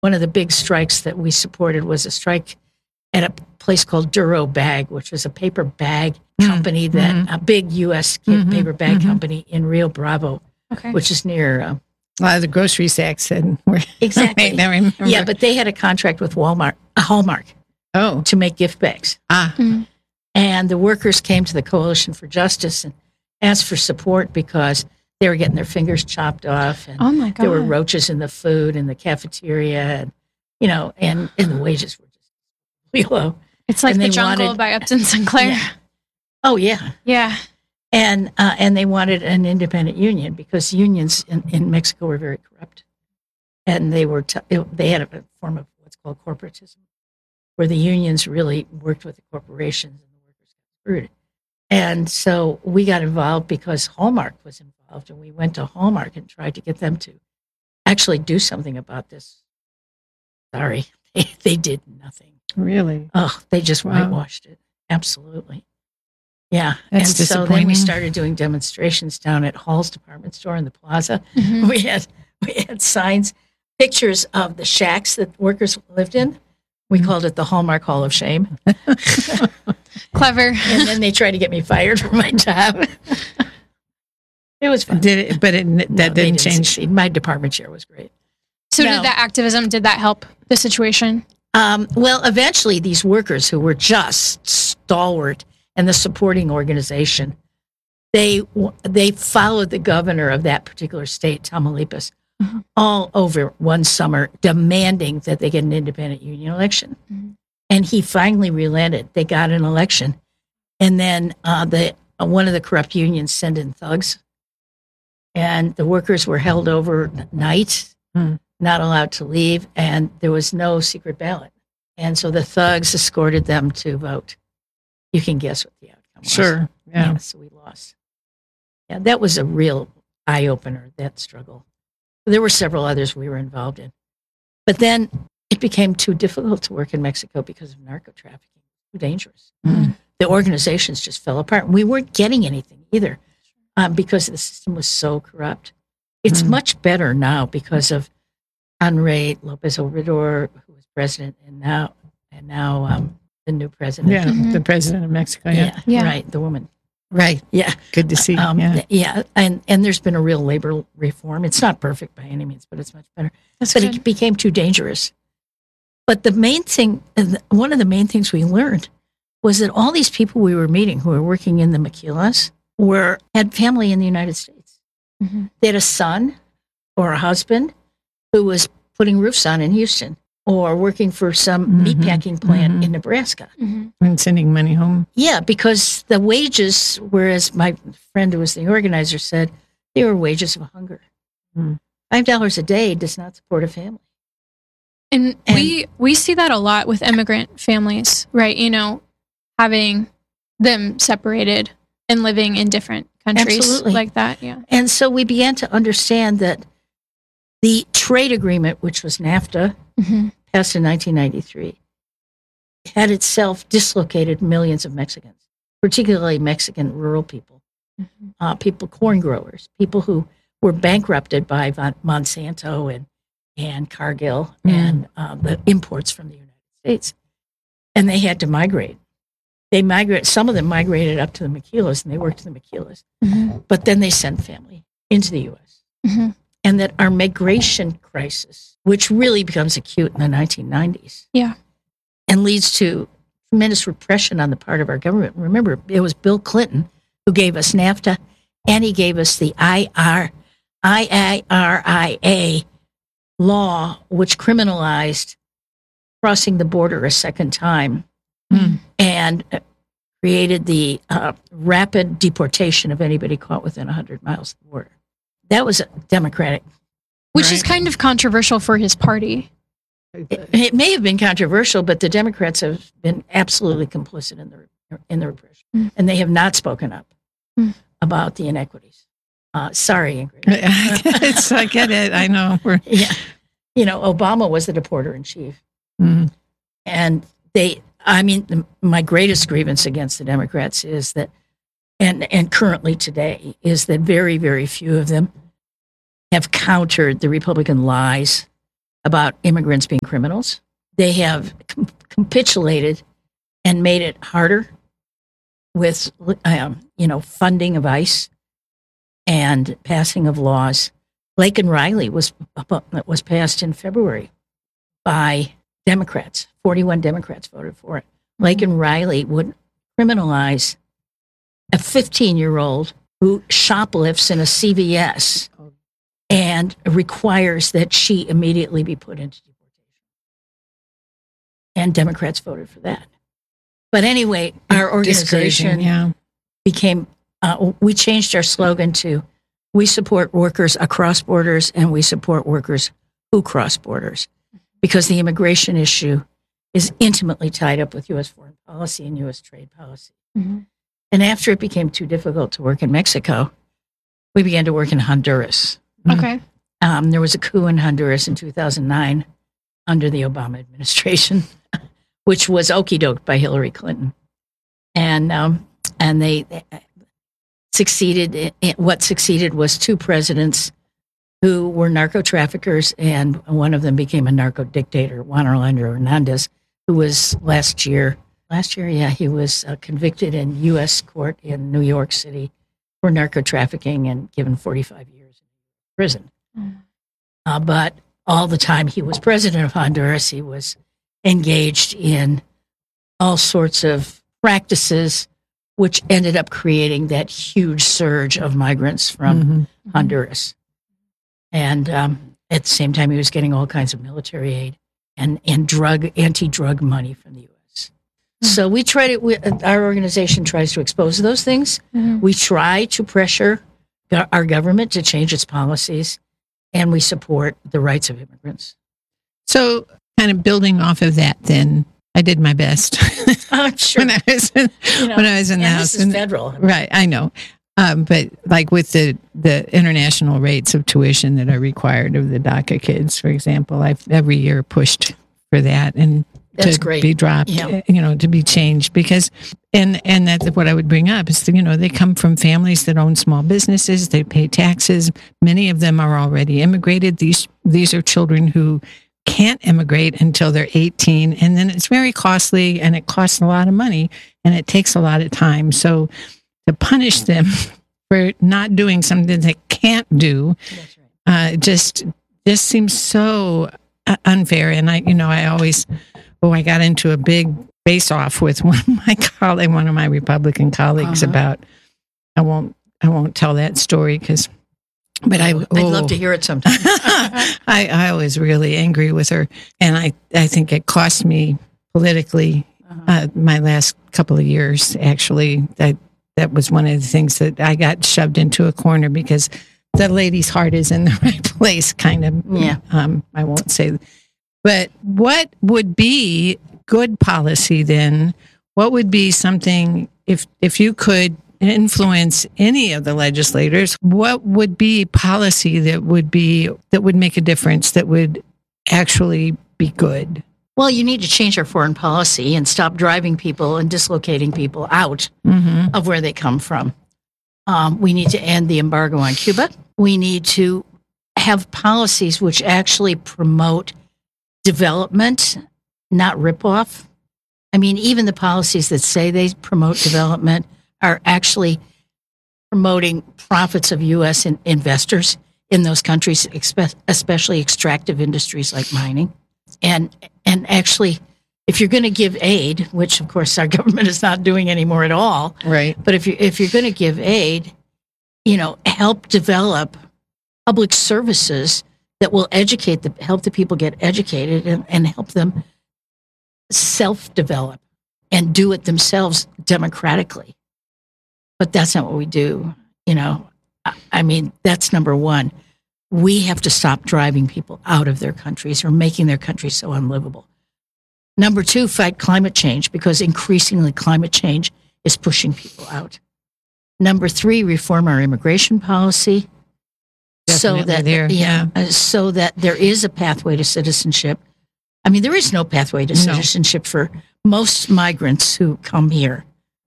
one of the big strikes that we supported was a strike at a place called Duro Bag, which was a paper bag company a big U.S. paper bag company in Rio Bravo, which is near. A lot of the grocery sacks said exactly. Right, I remember. Yeah, but they had a contract with Hallmark, to make gift bags. And the workers came to the Coalition for Justice and asked for support because they were getting their fingers chopped off, and there were roaches in the food in the cafeteria, and and the wages were just really low. It's like The Jungle by Upton Sinclair. Yeah. Oh yeah, yeah. And they wanted an independent union because unions in Mexico were very corrupt, and they had a form of what's called corporatism, where the unions really worked with the corporations and the workers got screwed. And so we got involved because Hallmark was involved, and we went to Hallmark and tried to get them to actually do something about this. Sorry, they did nothing. Really? Oh, they just whitewashed it. Absolutely. Yeah. That's and so then we disappointing. started doing demonstrations down at Hall's department store in the plaza. We had signs, pictures of the shacks that workers lived in. We called it the Hallmark Hall of Shame. Clever. And then they tried to get me fired from my job. It was fun. That didn't change. Succeed. My department chair was great. So did that help the situation? Well, eventually these workers who were just stalwart and the supporting organization, they followed the governor of that particular state, Tamaulipas, all over one summer, demanding that they get an independent union election. And he finally relented. They got an election. And then one of the corrupt unions sent in thugs. And the workers were held overnight, not allowed to leave, and there was no secret ballot. And so the thugs escorted them to vote. You can guess what the outcome was. Sure. Yeah. So we lost. Yeah, that was a real eye-opener, that struggle. There were several others we were involved in. But then it became too difficult to work in Mexico because of narco trafficking. Too dangerous. The organizations just fell apart. We weren't getting anything either because the system was so corrupt. It's much better now because of Henry Lopez Obrador, who was president, and now the new president. Yeah, the president of Mexico. Yeah. Right, the woman. Right. Yeah. Good to see. And there's been a real labor reform. It's not perfect by any means, but it's much better. That's but good. it became too dangerous. But the main thing, one of the main things we learned was that all these people we were meeting who were working in the maquilas had family in the United States. They had a son or a husband who was putting roofs on in Houston or working for some meatpacking plant in Nebraska. And sending money home. Yeah, because the wages, whereas my friend who was the organizer said, they were wages of hunger. $5 a day does not support a family. And we see that a lot with immigrant families, right? Having them separated and living in different countries. Absolutely. Like that. Yeah. And so we began to understand that the trade agreement, which was NAFTA, passed in 1993, had itself dislocated millions of Mexicans, particularly Mexican rural people, corn growers, people who were bankrupted by Monsanto and Cargill and the imports from the United States. And they had to migrate. Some of them migrated up to the maquilas, and they worked in the maquilas. But then they sent family into the U.S. And that our migration crisis, which really becomes acute in the 1990s, and leads to tremendous repression on the part of our government. Remember, it was Bill Clinton who gave us NAFTA, and he gave us the IIRIA law, which criminalized crossing the border a second time and created the rapid deportation of anybody caught within 100 miles of the border. That was a Democratic. Which is kind of controversial for his party. It may have been controversial, but the Democrats have been absolutely complicit in the repression, and they have not spoken up about the inequities. Sorry, Ingrid. I get it. I know. Obama was the deporter in chief, and my greatest grievance against the Democrats is that, and currently today, is that very, very few of them have countered the Republican lies about immigrants being criminals. They have capitulated and made it harder with, funding of ICE and passing of laws. Laken Riley was passed in February by Democrats. 41 Democrats voted for it. Laken Riley would criminalize a 15-year-old who shoplifts in a CVS and requires that she immediately be put into deportation. And Democrats voted for that. But anyway, our organization became, we changed our slogan to, we support workers across borders and we support workers who cross borders, because the immigration issue is intimately tied up with U.S. foreign policy and U.S. trade policy. Mm-hmm. And after it became too difficult to work in Mexico, we began to work in Honduras. Okay. There was a coup in Honduras in 2009 under the Obama administration, which was okey-doked by Hillary Clinton. And they succeeded. What succeeded was two presidents who were narco traffickers, and one of them became a narco dictator, Juan Orlando Hernandez, who was last year, he was convicted in U.S. court in New York City for narco trafficking and given 45 years in prison. But all the time he was president of Honduras, he was engaged in all sorts of practices, which ended up creating that huge surge of migrants from Honduras. And at the same time, he was getting all kinds of military aid and anti-drug money from the U.S. So we try to, our organization tries to expose those things. We try to pressure our government to change its policies, and we support the rights of immigrants. So kind of building off of that, then, I did my best Sure. when I was in the House. This is federal. Right, I know. But like with the international rates of tuition that are required of the DACA kids, for example, I've every year pushed for that and That's to great. be dropped, to be changed, because, and that's what I would bring up is, they come from families that own small businesses, they pay taxes. Many of them are already immigrated. These are children who can't immigrate until they're 18, and then it's very costly, and it costs a lot of money, and it takes a lot of time. So to punish them for not doing something they can't do, just seems so unfair. And I always, I got into a big face-off with one of my Republican colleagues about. I won't tell that story but I'd love to hear it sometime. I was really angry with her, and I think it cost me politically my last couple of years. Actually, that was one of the things that I got shoved into a corner because the lady's heart is in the right place, kind of. Yeah. I won't say, but what would be good policy then? What would be something if you could influence any of the legislators? What would be policy that would make a difference, that would actually be good? Well, you need to change our foreign policy and stop driving people and dislocating people out of where they come from. We need to end the embargo on Cuba. We need to have policies which actually promote development, not ripoff. I mean, even the policies that say they promote development are actually promoting profits of U.S. investors in those countries, especially extractive industries like mining. And actually, if you're going to give aid, which of course our government is not doing anymore at all, right? But if you're going to give aid, help develop public services that will help the people get educated and help them self-develop and do it themselves democratically. But that's not what we do. I mean, that's number one. We have to stop driving people out of their countries or making their countries so unlivable. Number two, fight climate change, because increasingly climate change is pushing people out. Number three, reform our immigration policy so that there is a pathway to citizenship. I mean, there is no pathway to citizenship for most migrants who come here.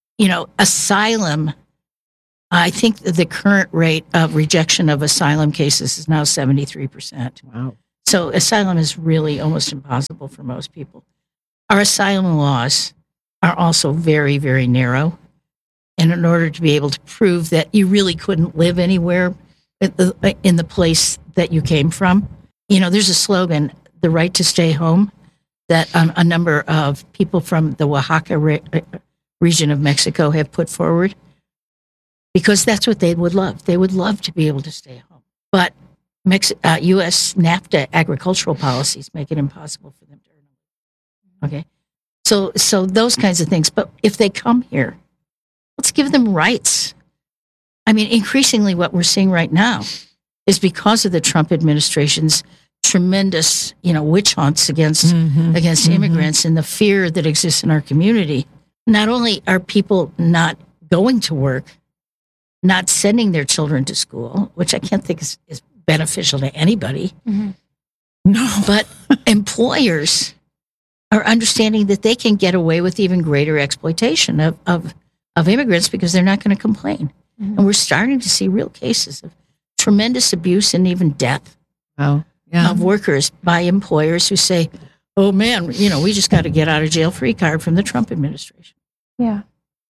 Asylum, I think the current rate of rejection of asylum cases is now 73%. Wow. So asylum is really almost impossible for most people. Our asylum laws are also very, very narrow. And in order to be able to prove that you really couldn't live anywhere in the place that you came from, there's a slogan, the right to stay home, that a number of people from the Oaxaca region of Mexico have put forward, because that's what they would love. They would love to be able to stay home. But U.S. NAFTA agricultural policies make it impossible for them to earn. Okay? So those kinds of things. But if they come here, let's give them rights. I mean, increasingly what we're seeing right now is because of the Trump administration's tremendous, witch hunts against immigrants and the fear that exists in our community. Not only are people not going to work, not sending their children to school, which I can't think is beneficial to anybody. Mm-hmm. No. But employers are understanding that they can get away with even greater exploitation of immigrants because they're not going to complain. Mm-hmm. And we're starting to see real cases of tremendous abuse and even death of workers by employers who say, oh man, we just got to get out of jail free card from the Trump administration. Yeah.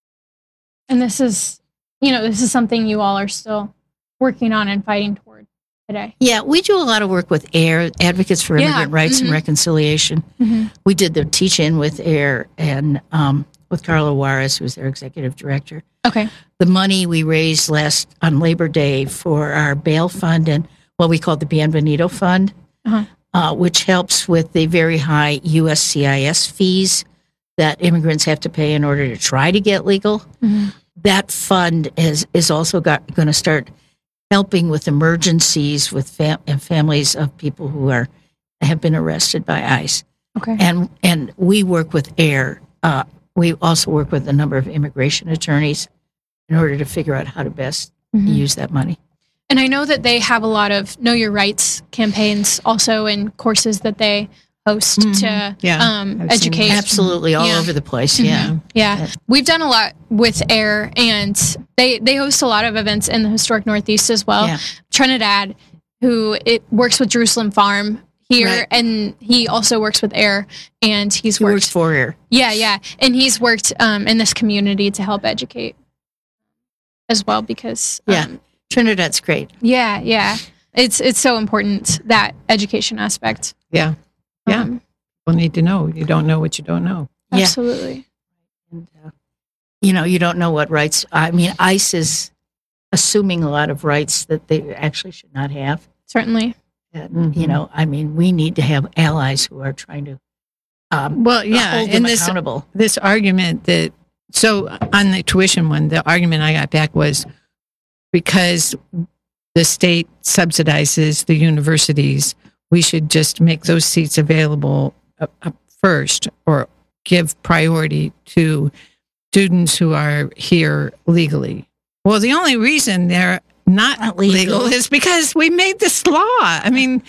And this is something you all are still working on and fighting toward today. Yeah, we do a lot of work with AIR, Advocates for Immigrant Rights and Reconciliation. Mm-hmm. We did the teach-in with AIR and with Carla Juarez, who's their executive director. Okay. The money we raised on Labor Day for our bail fund and what we call the Bienvenido Fund, which helps with the very high USCIS fees that immigrants have to pay in order to try to get legal. Mm-hmm. That fund is also going to start helping with emergencies with families of people who have been arrested by ICE. Okay. And we work with AIR. We also work with a number of immigration attorneys in order to figure out how to best use that money. And I know that they have a lot of Know Your Rights campaigns also in courses that they host to educate. Absolutely, all over the place, Yeah. We've done a lot with AIR, and they host a lot of events in the historic Northeast as well. Yeah. Trinidad, who works with Jerusalem Farm here, and he also works with AIR, and he works for AIR. Yeah, and he's worked in this community to help educate as well because Trinidad's great. Yeah. It's so important, that education aspect. Yeah. Yeah. People need to know. You don't know what you don't know. Absolutely. And, you don't know what rights. I mean, ICE is assuming a lot of rights that they actually should not have. Certainly. And, we need to have allies who are trying to hold them accountable. This argument so on the tuition one, the argument I got back was because the state subsidizes the universities, we should just make those seats available first or give priority to students who are here legally. Well, the only reason they're not legal is because we made this law. I mean,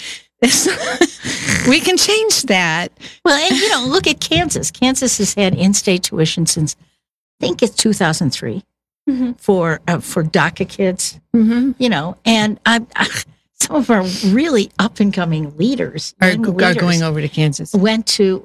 we can change that. Well, and, look at Kansas. Kansas has had in-state tuition since, I think it's 2003 for DACA kids, and some of our really up and coming leaders are going over to Kansas. Went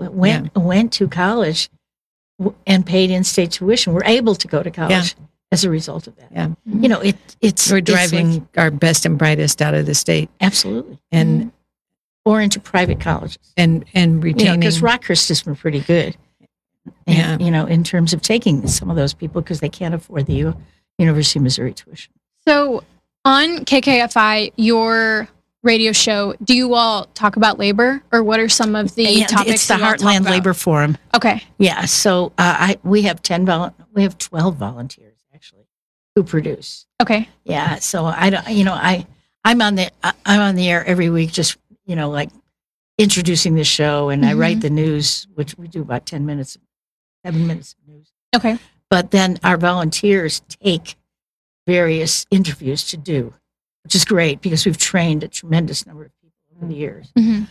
to college and paid in-state tuition. We're able to go to college as a result of that. Yeah, we're driving our best and brightest out of the state. Absolutely, and or into private colleges and retaining because Rockhurst has been pretty good. And, in terms of taking some of those people because they can't afford the University of Missouri tuition. So on KKFI, your radio show, do you all talk about labor, or what are some of the topics? It's the Heartland Labor Forum. Okay. Yeah. So we have 12 volunteers actually who produce. Okay. Yeah. So I'm on the air every week, just like introducing the show, and I write the news, which we do about 7 minutes of news. Okay. But then our volunteers take various interviews to do, which is great because we've trained a tremendous number of people over the years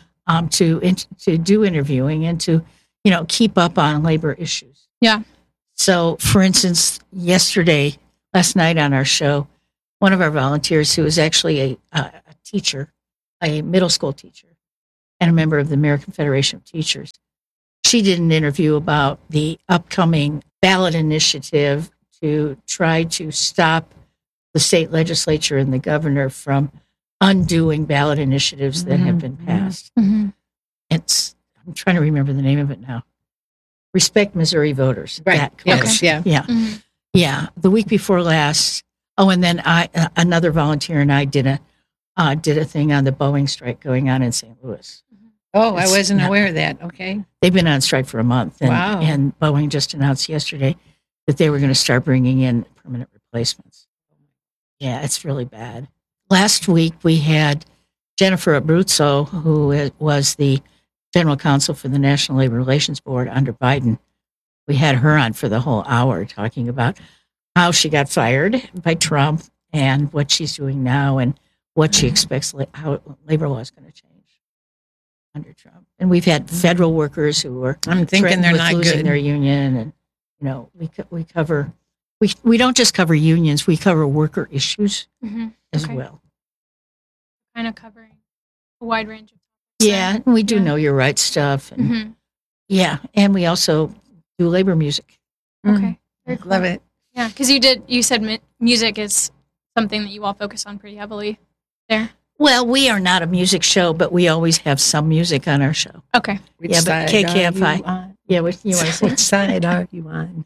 to do interviewing and to, keep up on labor issues. Yeah. So, for instance, last night on our show, one of our volunteers who is actually a teacher, a middle school teacher, and a member of the American Federation of Teachers. She did an interview about the upcoming ballot initiative to try to stop the state legislature and the governor from undoing ballot initiatives that have been passed. Mm-hmm. I'm trying to remember the name of it now. Respect Missouri Voters. Right. That Yes. course. Yeah. Yeah. Mm-hmm. Yeah. The week before last. Oh, and then another volunteer and I did a thing on the Boeing strike going on in St. Louis. Oh, I It's wasn't not- aware of that. Okay. They've been on strike for a month. And, Wow. And Boeing just announced yesterday that they were going to start bringing in permanent replacements. Yeah, it's really bad. Last week we had Jennifer Abruzzo, who was the general counsel for the National Labor Relations Board under Biden. We had her on for the whole hour talking about how she got fired by Trump and what she's doing now and what she expects how labor law is going to change under Trump. And we've had federal workers who are I'm thinking threatened they're with not losing good. their union, and we cover we don't just cover unions, we cover worker issues Mm-hmm. as Okay. well. Kind of covering a wide range of Yeah, and we do Yeah. know your rights stuff, and Mm-hmm. yeah, and we also do labor music. Okay. Very cool. Love it. Yeah, because you said music is something that you all focus on pretty heavily there. Well, we are not a music show, but we always have some music on our show. Okay. Which Yeah, but side KKFI. are you on? Yeah, what you want to say? Which side are you on?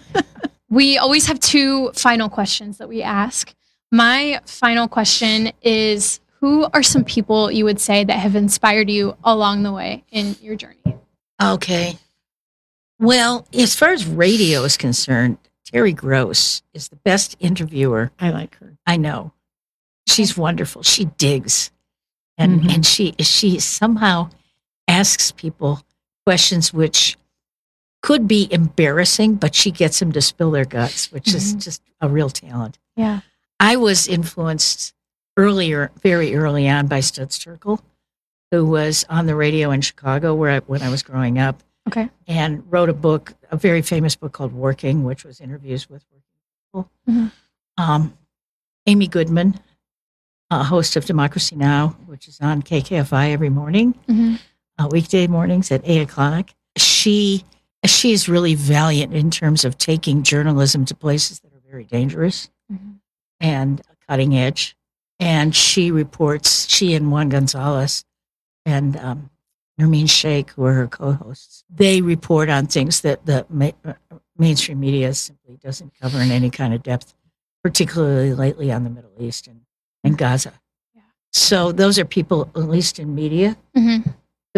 We always have two final questions that we ask. My final question is, who are some people you would say that have inspired you along the way in your journey? Okay. Well, as far as radio is concerned, Terry Gross is the best interviewer I like her. I know. She's wonderful. She digs. And Mhm. and she somehow asks people questions which could be embarrassing, but she gets them to spill their guts, which is just a real talent. Yeah. I was influenced very early on by Studs Terkel, who was on the radio in Chicago when I was growing up, Okay. and wrote a very famous book called Working, which was interviews with working people. Mhm. Amy Goodman, host of Democracy Now!, which is on KKFI every morning, Mm-hmm. weekday mornings at 8 o'clock. She is really valiant in terms of taking journalism to places that are very dangerous Mm-hmm. and cutting edge. And she and Juan Gonzalez and Nermeen Sheikh, who are her co-hosts, they report on things that the mainstream media simply doesn't cover in any kind of depth, particularly lately on the Middle East and Gaza. Yeah. So those are people, at least in media, Mm-hmm.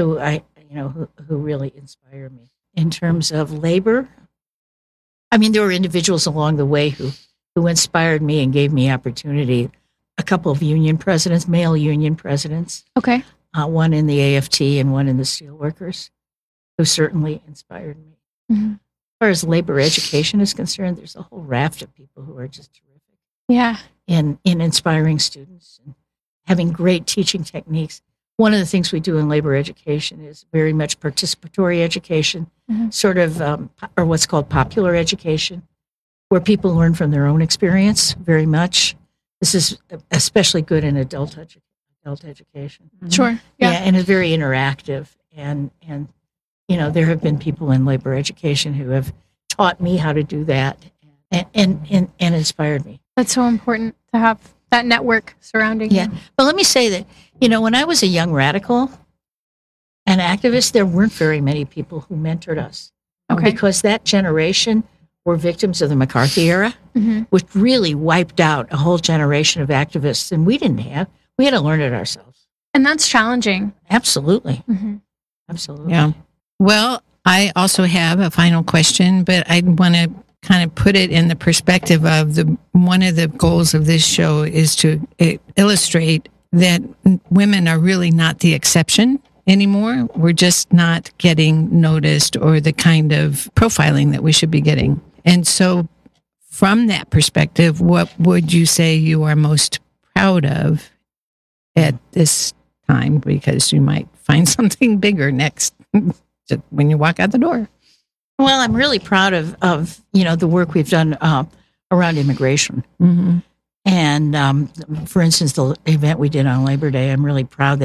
who really inspire me. In terms of labor, I mean, there were individuals along the way who inspired me and gave me opportunity. A couple of union presidents, male union presidents, Okay. one in the AFT and one in the Steelworkers, who certainly inspired me. Mm-hmm. As far as labor education is concerned, there's a whole raft of people who are just terrific Yeah. in inspiring students and having great teaching techniques. One of the things we do in labor education is very much participatory education, Mhm. sort of, or what's called popular education, where people learn from their own experience very much. This is especially good in adult education. Sure. Yeah. And it's very interactive. And there have been people in labor education who have taught me how to do that and inspired me. That's so important to have that network surrounding Yeah. you. But let me say that, when I was a young radical and activist, there weren't very many people who mentored us. Okay. Because that generation were victims of the McCarthy era, Mm-hmm. which really wiped out a whole generation of activists. And we had to learn it ourselves. And that's challenging. Absolutely. Mm-hmm. Absolutely. Yeah. Well, I also have a final question, but I want to kind of put it in the perspective of one of the goals of this show is to illustrate that women are really not the exception anymore. We're just not getting noticed or the kind of profiling that we should be getting. And so from that perspective, what would you say you are most proud of at this time? Because you might find something bigger next when you walk out the door. Well, I'm really proud of the work we've done around immigration. Mm-hmm. And for instance, the event we did on Labor Day, I'm really proud that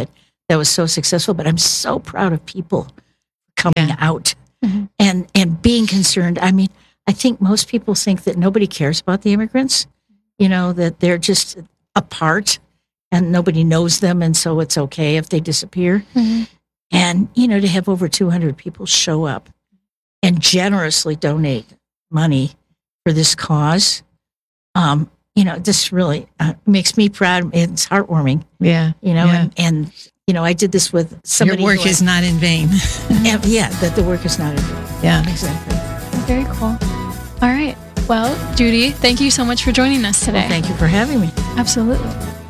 that was so successful. But I'm so proud of people coming out and being concerned. I mean, I think most people think that nobody cares about the immigrants, that they're just a part and nobody knows them. And so it's okay if they disappear. And, to have over 200 people show up and generously donate money for this cause, this really makes me proud. It's heartwarming. Yeah. And I did this with somebody. Your work is not in vain. That the work is not in vain. Yeah. Exactly. Very cool. All right. Well, Judy, thank you so much for joining us today. Well, thank you for having me. Absolutely.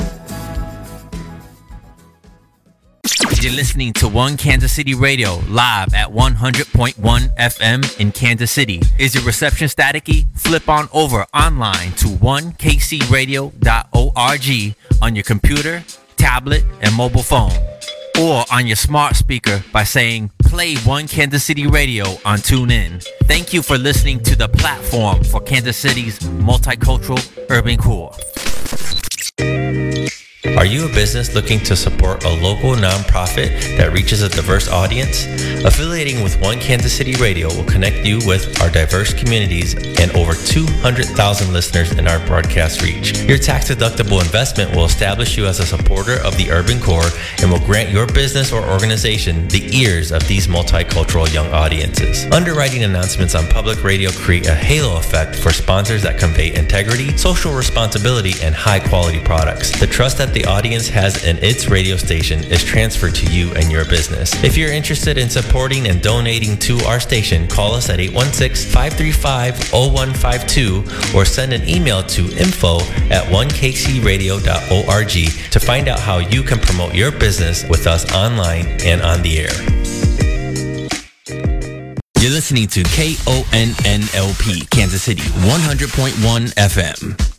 You're listening to One Kansas City Radio live at 100.1 FM in Kansas City. Is your reception staticky? Flip on over online to 1kcradio.org on your computer, tablet, and mobile phone. Or on your smart speaker by saying, play One Kansas City Radio on TuneIn. Thank you for listening to the platform for Kansas City's multicultural urban core. Are you a business looking to support a local nonprofit that reaches a diverse audience? Affiliating with One Kansas City Radio will connect you with our diverse communities and over 200,000 listeners in our broadcast reach. Your tax-deductible investment will establish you as a supporter of the urban core and will grant your business or organization the ears of these multicultural young audiences. Underwriting announcements on public radio create a halo effect for sponsors that convey integrity, social responsibility, and high-quality products. The trust that the audience has in its radio station is transferred to you and your business. If you're interested in supporting and donating to our station, call us at 816-535-0152 or send an email to info@1kcradio.org to find out how you can promote your business with us online and on the air. You're listening to KONNLP, Kansas City, 100.1 FM.